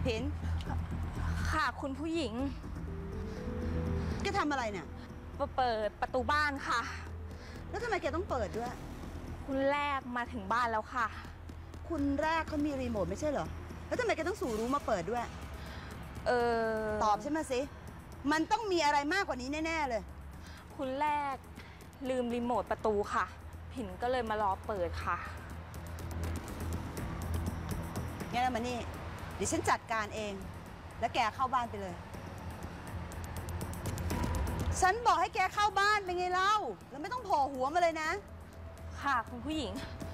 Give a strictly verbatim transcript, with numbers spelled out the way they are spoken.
ผินค่ะคุณผู้หญิงแกทำอะไรเนี่ยเปิดประตูบ้านค่ะแล้วทำไมแกต้องเปิดด้วยคุณแรกมาถึงบ้านแล้วค่ะคุณแรกเขามีรีโมทไม่ใช่เหรอแล้วทำไมแกต้องสู่รู้มาเปิดด้วยเออตอบใช่ไหมสิมันต้องมีอะไรมากกว่านี้แน่ๆเลยคุณแรกลืมรีโมทประตูค่ะผินก็เลยมารอเปิดค่ะงั้นเอามานี่เดี๋ยวฉันจัดการเองแล้วแกเข้าบ้านไปเลยฉันบอกให้แกเข้าบ้านเป็นไงเล่าแล้วไม่ต้องโผล่หัวมาเลยนะค่ะคุณผู้หญิง